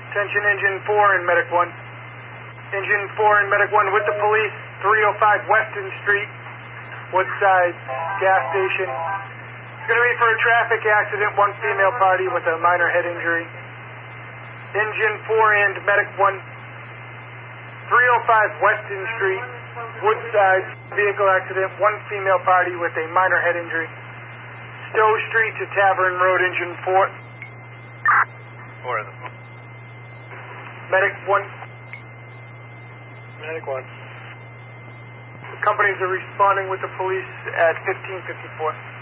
Attention Engine 4 and Medic 1. Engine 4 and Medic 1 with the police, 305 Weston Street, Woodside gas station. It's going to be for a traffic accident, one female party with a minor head injury. Engine 4 and Medic 1, 305 Weston Street, Woodside vehicle accident, one female party with a minor head injury. Stowe Street to Tavern Road, Engine 4. 4 of them. Medic 1. Medic 1. The companies are responding with the police at 1554.